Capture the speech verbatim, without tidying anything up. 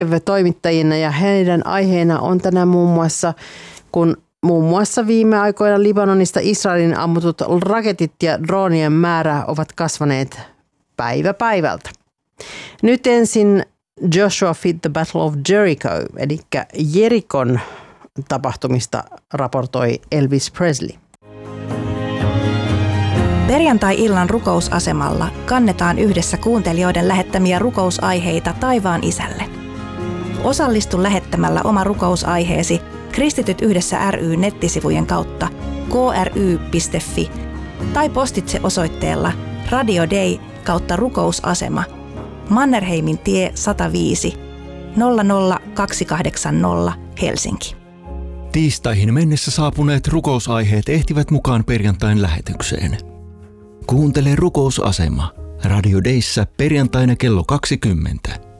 toimittajina ja heidän aiheena on tänään muun muassa, kun muun muassa viime aikoina Libanonista Israelin ammutut raketit ja droonien määrä ovat kasvaneet päivä päivältä. Nyt ensin Joshua Fit the Battle of Jericho, eli Jerikon tapahtumista raportoi Elvis Presley. Perjantai-illan rukousasemalla kannetaan yhdessä kuuntelijoiden lähettämiä rukousaiheita taivaan isälle. Osallistu lähettämällä oma rukousaiheesi Kristityt yhdessä ry nettisivujen kautta k r y piste f i tai postitse osoitteella Radio Day kautta rukousasema Mannerheimin tie sata viisi nolla nolla kaksi kahdeksan nolla Helsinki. Tiistaihin mennessä saapuneet rukousaiheet ehtivät mukaan perjantain lähetykseen. Kuuntele rukousasema Radio Dayssä perjantaina kello kaksikymmentä.